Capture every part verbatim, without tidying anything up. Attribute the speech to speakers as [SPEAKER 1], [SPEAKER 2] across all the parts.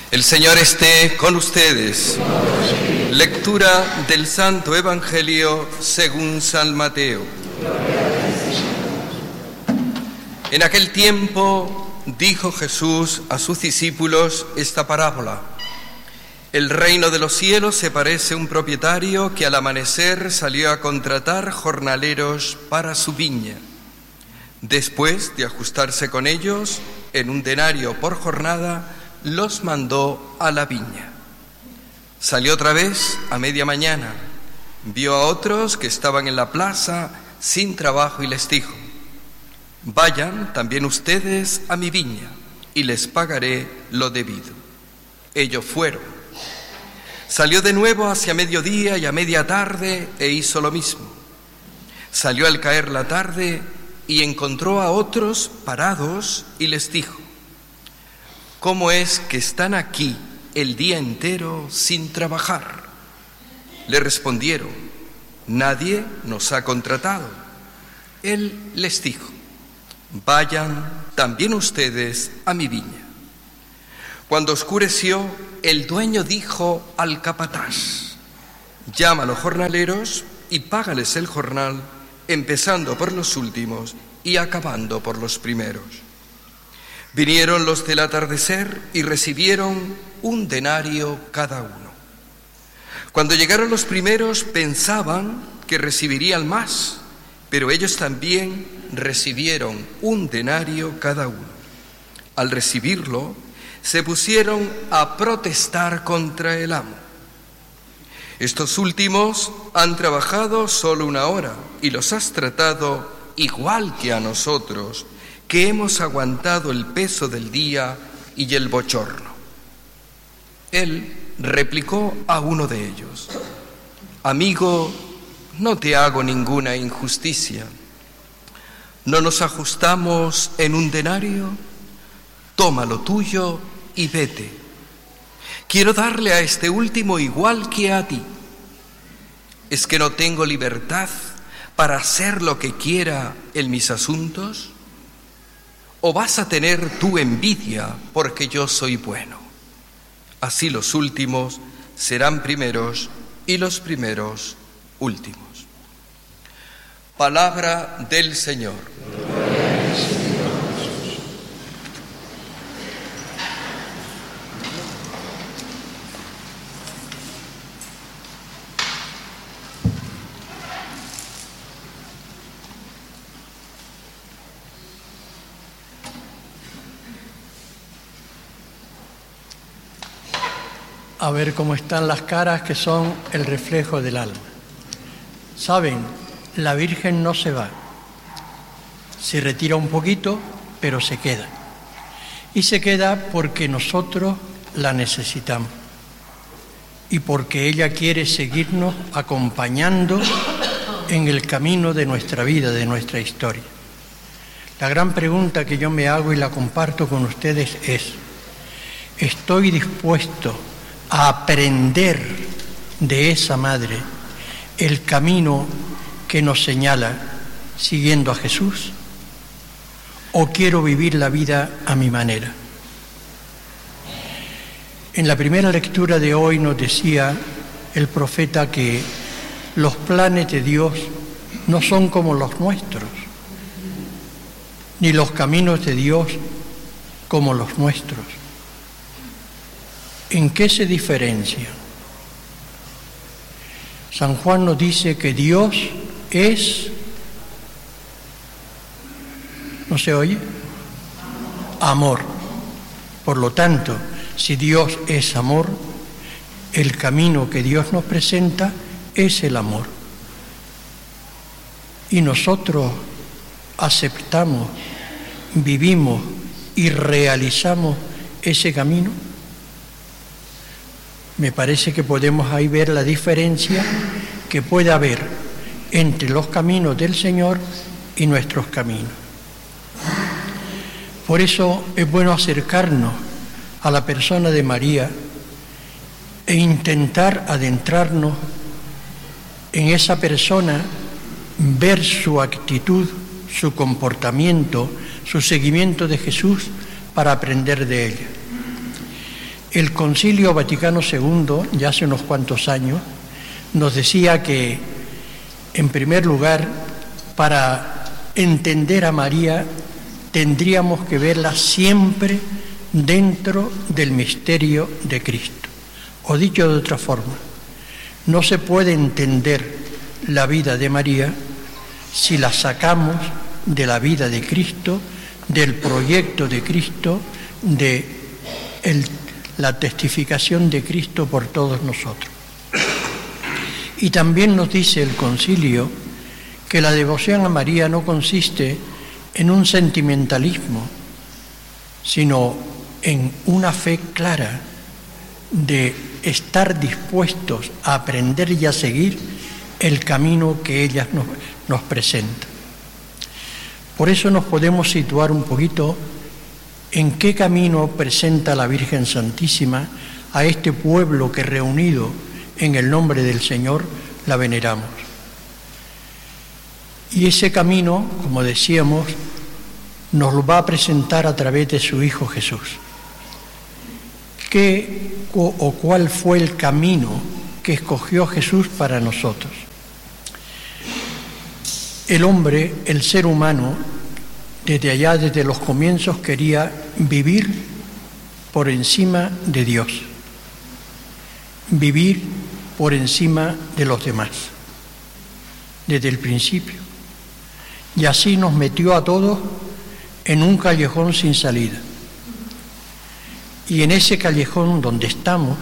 [SPEAKER 1] El Señor esté con ustedes. Lectura del Santo Evangelio según San Mateo. En aquel tiempo dijo Jesús a sus discípulos esta parábola. El reino de los cielos se parece a un propietario que al amanecer salió a contratar jornaleros para su viña. Después de ajustarse con ellos en un denario por jornada, los mandó a la viña. Salió otra vez a media mañana, vio a otros que estaban en la plaza sin trabajo y les dijo: vayan también ustedes a mi viña y les pagaré lo debido. Ellos fueron. Salió de nuevo hacia mediodía y a media tarde e hizo lo mismo. Salió al caer la tarde y encontró a otros parados y les dijo: ¿cómo es que están aquí el día entero sin trabajar? Le respondieron: nadie nos ha contratado. Él les dijo: vayan también ustedes a mi viña. Cuando oscureció, el dueño dijo al capataz: llama a los jornaleros y págales el jornal, empezando por los últimos y acabando por los primeros. Vinieron los del atardecer y recibieron un denario cada uno. Cuando llegaron los primeros pensaban que recibirían más, pero ellos también recibieron un denario cada uno. Al recibirlo, se pusieron a protestar contra el amo. Estos últimos han trabajado solo una hora y los has tratado igual que a nosotros, que hemos aguantado el peso del día y el bochorno. Él replicó a uno de ellos: amigo, no te hago ninguna injusticia. ¿No nos ajustamos en un denario? Toma lo tuyo y vete. Quiero darle a este último igual que a ti. ¿Es que no tengo libertad para hacer lo que quiera en mis asuntos? ¿O vas a tener tu envidia porque yo soy bueno? Así los últimos serán primeros y los primeros últimos. Palabra del Señor.
[SPEAKER 2] A ver cómo están las caras, que son el reflejo del alma. Saben, la Virgen no se va. Se retira un poquito, pero se queda. Y se queda porque nosotros la necesitamos. Y porque ella quiere seguirnos acompañando en el camino de nuestra vida, de nuestra historia. La gran pregunta que yo me hago y la comparto con ustedes es: ¿estoy dispuesto a aprender de esa madre el camino que nos señala siguiendo a Jesús? ¿O quiero vivir la vida a mi manera? En la primera lectura de hoy nos decía el profeta que los planes de Dios no son como los nuestros, ni los caminos de Dios como los nuestros. ¿En qué se diferencian? San Juan nos dice que Dios es, ¿no se oye? Amor. Por lo tanto, si Dios es amor, el camino que Dios nos presenta es el amor. Y nosotros aceptamos, vivimos y realizamos ese camino. Me parece que podemos ahí ver la diferencia que puede haber entre los caminos del Señor y nuestros caminos. Por eso es bueno acercarnos a la persona de María e intentar adentrarnos en esa persona, ver su actitud, su comportamiento, su seguimiento de Jesús para aprender de ella. El Concilio Vaticano segundo, ya hace unos cuantos años, nos decía que, en primer lugar, para entender a María, tendríamos que verla siempre dentro del misterio de Cristo. O dicho de otra forma, no se puede entender la vida de María si la sacamos de la vida de Cristo, del proyecto de Cristo, de el, la testificación de Cristo por todos nosotros. Y también nos dice el Concilio que la devoción a María no consiste en un sentimentalismo, sino en una fe clara de estar dispuestos a aprender y a seguir el camino que ella nos, nos presenta. Por eso nos podemos situar un poquito en qué camino presenta la Virgen Santísima a este pueblo que, reunido en el nombre del Señor, la veneramos. Y ese camino, como decíamos, nos lo va a presentar a través de su Hijo Jesús. ¿Qué o cuál fue el camino que escogió Jesús para nosotros? El hombre, el ser humano, desde allá, desde los comienzos, quería vivir por encima de Dios, vivir por encima de los demás, desde el principio. Y así nos metió a todos en un callejón sin salida. Y en ese callejón donde estamos,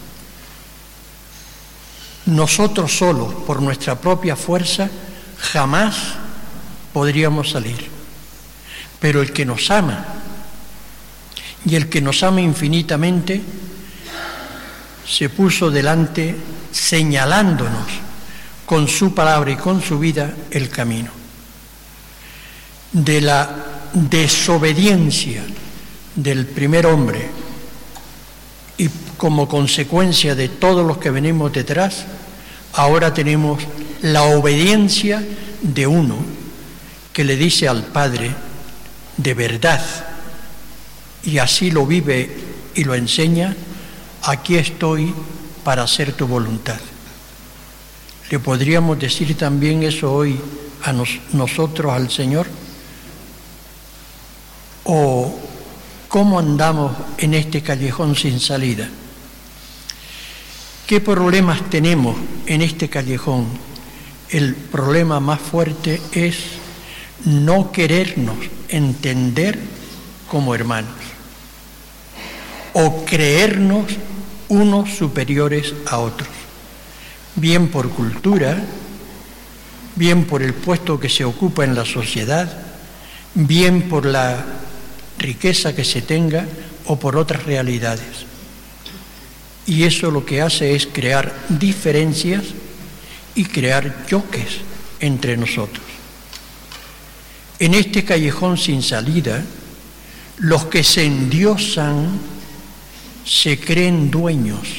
[SPEAKER 2] nosotros solos, por nuestra propia fuerza, jamás podríamos salir. Pero el que nos ama, y el que nos ama infinitamente, se puso delante señalándonos con su palabra y con su vida el camino. De la desobediencia del primer hombre y como consecuencia de todos los que venimos detrás, ahora tenemos la obediencia de uno que le dice al Padre de verdad, y así lo vive y lo enseña: aquí estoy para hacer tu voluntad. ¿Le podríamos decir también eso hoy a nos, nosotros al Señor? ¿O cómo andamos en este callejón sin salida? ¿Qué problemas tenemos en este callejón? El problema más fuerte es no querernos entender como hermanos, o creernos unos superiores a otros, bien por cultura, bien por el puesto que se ocupa en la sociedad, bien por la riqueza que se tenga o por otras realidades. Y eso lo que hace es crear diferencias y crear choques entre nosotros. En este callejón sin salida, los que se endiosan se creen dueños.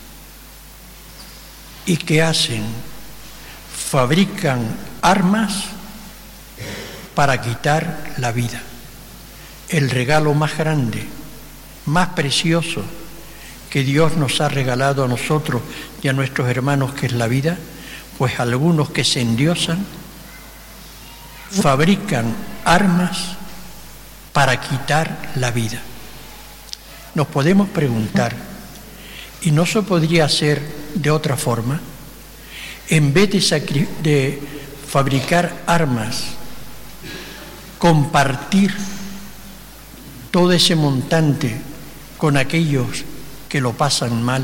[SPEAKER 2] ¿Y qué hacen? Fabrican armas para quitar la vida. El regalo más grande, más precioso que Dios nos ha regalado a nosotros y a nuestros hermanos, que es la vida, pues algunos que se endiosan fabrican armas para quitar la vida. Nos podemos preguntar, ¿y no se podría hacer de otra forma? En vez de, sacri- de fabricar armas, compartir todo ese montante con aquellos que lo pasan mal,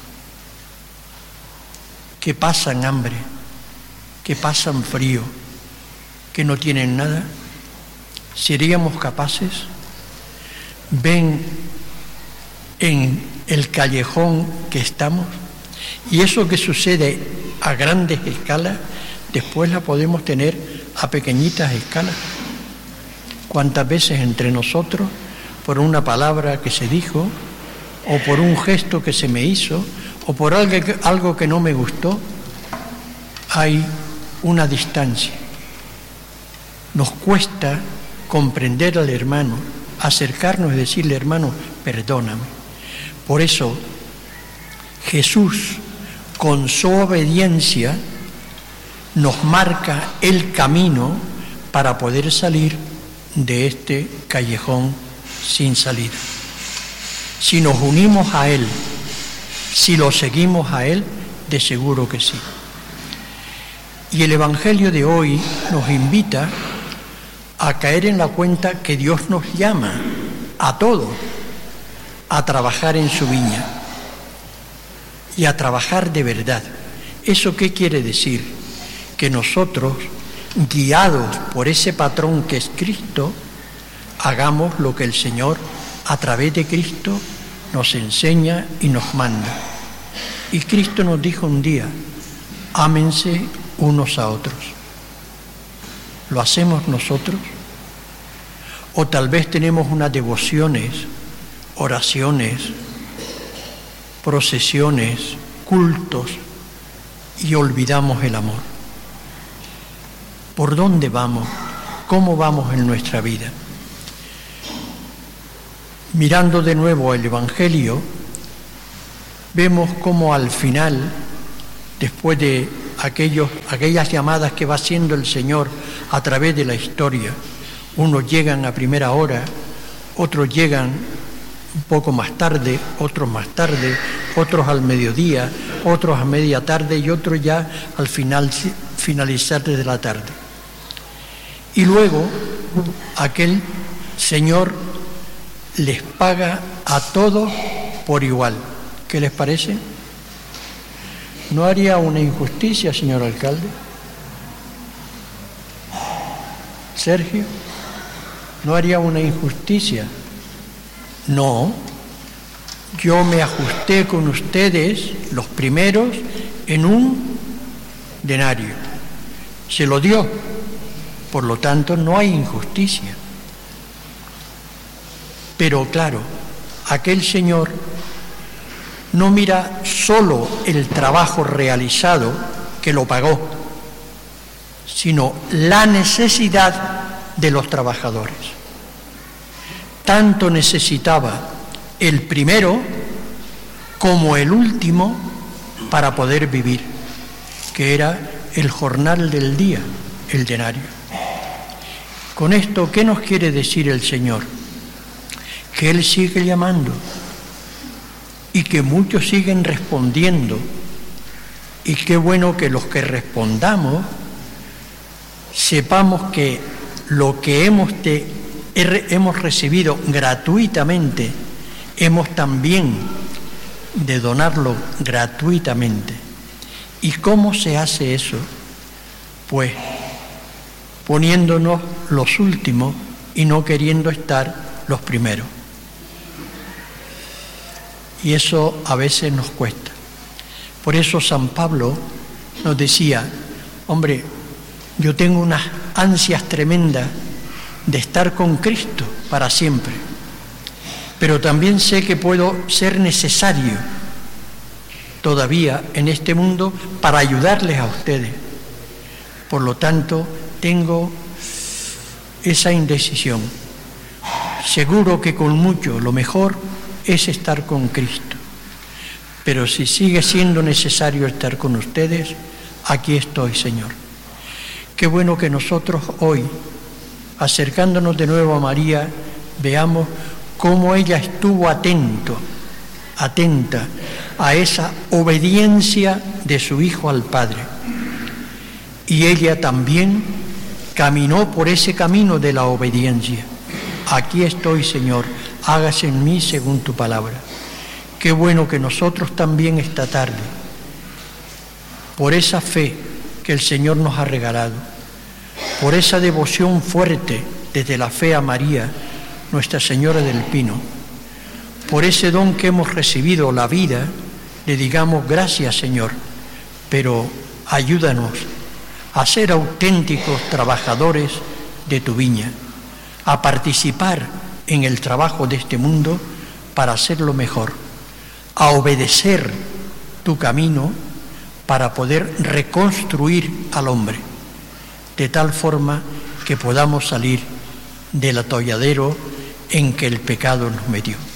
[SPEAKER 2] que pasan hambre, que pasan frío, que no tienen nada. ¿Seríamos capaces? Ven en el callejón que estamos, y eso que sucede a grandes escalas, después la podemos tener a pequeñitas escalas. ¿Cuántas veces entre nosotros, por una palabra que se dijo, o por un gesto que se me hizo, o por algo que, algo que no me gustó, hay una distancia? Nos cuesta comprender al hermano, acercarnos y decirle: hermano, perdóname, Por eso Jesús, con su obediencia, nos marca el camino para poder salir de este callejón sin salida. Si nos unimos a Él, si lo seguimos a Él, de seguro que sí. Y el Evangelio de hoy nos invita a caer en la cuenta que Dios nos llama a todos a trabajar en su viña y a trabajar de verdad. ¿Eso qué quiere decir? Que nosotros, guiados por ese patrón que es Cristo, hagamos lo que el Señor, a través de Cristo, nos enseña y nos manda. Y Cristo nos dijo un día: ámense unos a otros. ¿Lo hacemos nosotros? O tal vez tenemos unas devociones, oraciones, procesiones, cultos, y olvidamos el amor. ¿Por dónde vamos? ¿Cómo vamos en nuestra vida? Mirando de nuevo el Evangelio, vemos cómo al final, después de aquellos, aquellas llamadas que va haciendo el Señor a través de la historia, unos llegan a primera hora, otros llegan un poco más tarde, otros más tarde, otros al mediodía, otros a media tarde y otros ya al final, finalizar de la tarde. Y luego aquel Señor les paga a todos por igual. ¿Qué les parece? ¿No haría una injusticia, señor alcalde? Sergio, ¿no haría una injusticia? No, yo me ajusté con ustedes, los primeros, en un denario. Se lo dio, por lo tanto no hay injusticia. Pero claro, aquel señor no mira solo el trabajo realizado, que lo pagó, sino la necesidad de los trabajadores. Tanto necesitaba el primero como el último para poder vivir, que era el jornal del día, el denario. Con esto, ¿qué nos quiere decir el Señor? Que Él sigue llamando y que muchos siguen respondiendo, y qué bueno que los que respondamos sepamos que lo que hemos, te, hemos recibido gratuitamente, hemos también de donarlo gratuitamente. ¿Y cómo se hace eso? Pues poniéndonos los últimos y no queriendo estar los primeros. Y eso a veces nos cuesta. Por eso San Pablo nos decía: hombre, yo tengo unas ansias tremendas de estar con Cristo para siempre, pero también sé que puedo ser necesario todavía en este mundo para ayudarles a ustedes. Por lo tanto, tengo esa indecisión. Seguro que con mucho lo mejor es estar con Cristo, pero si sigue siendo necesario estar con ustedes, aquí estoy, Señor. Qué bueno que nosotros hoy, acercándonos de nuevo a María, veamos cómo ella estuvo atento, atenta a esa obediencia de su Hijo al Padre. Y ella también caminó por ese camino de la obediencia. Aquí estoy, Señor, hágase en mí según tu palabra. Qué bueno que nosotros también esta tarde, por esa fe que el Señor nos ha regalado, por esa devoción fuerte desde la fe a María, Nuestra Señora del Pino, por ese don que hemos recibido, la vida, le digamos gracias, Señor, pero ayúdanos a ser auténticos trabajadores de tu viña, a participar en el trabajo de este mundo para hacerlo mejor, a obedecer tu camino para poder reconstruir al hombre, de tal forma que podamos salir del atolladero en que el pecado nos metió.